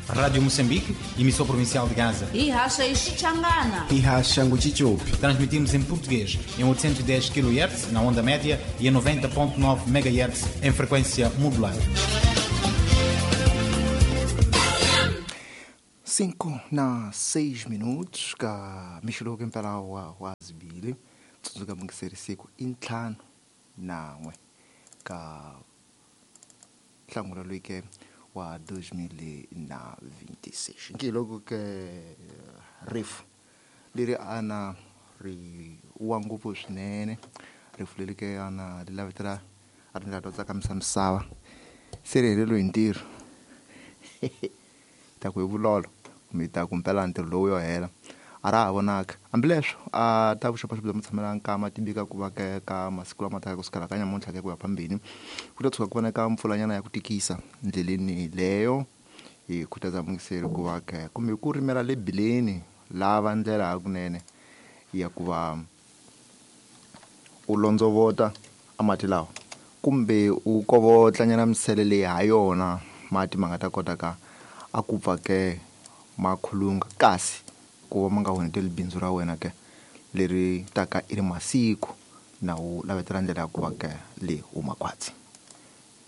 Rádio Moçambique, emissor provincial de Gaza. Ihasha Ixicangana. Ihasha Nguchichupi. Transmitimos em português em 810 kHz na onda média e em 90.9 MHz em frequência modulada. 5:06 ka mixulo kempela wa zibili tsundzuka mungiserisiku intlhanu nan'we ka nhlangula loyi ke wa 2026 nkiloko ke rifu leri ana ri wa ngopfu swinene rifu leri ke ana li lavetela a ri nga ta tsakamisa misava se ri helelo hi ntirho ta ku hi vulolo mi ta kumpela ntirho lowu yo hela a ra ha vonaka hambileswo a ta vuxopaxopo bya mutshamalela nkama tibika ku va ka masiku lama taka kusukela ka nyamuntlha ke ku ya phambili ku ta tshuka ku voneka mpfulanyana ya ku tikisa ndleleni leyo hi khutaza mungiseri ku va ke kumbe ku rimela le bileni lava ndlela hakunene ya ku va u londzovota a mati lawa kumbe u kovotlanyana misele leyi ha yona mati ma nga ta kota ka a ku pfa ke makhulunga kasi ku va ma nga honeteli bindzu ra wena ke leri taka i ri masiku na u lavetela ndlela ya ku va ke le u makwatsi